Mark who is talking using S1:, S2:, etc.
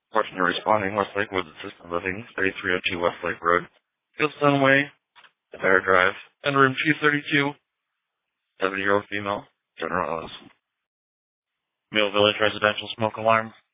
S1: Person responding, Westlake Woods Assisted Living, 3302 Westlake Road, Fieldstone Way, Bear Drive, and room 232. 70-year-old female, General Ellis. Mill Village residential smoke alarm.